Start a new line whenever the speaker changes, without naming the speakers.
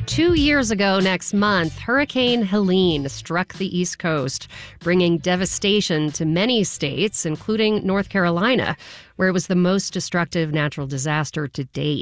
2 years ago next month, Hurricane Helene struck the East Coast, bringing devastation to many states, including North Carolina, where it was the most destructive natural disaster to date.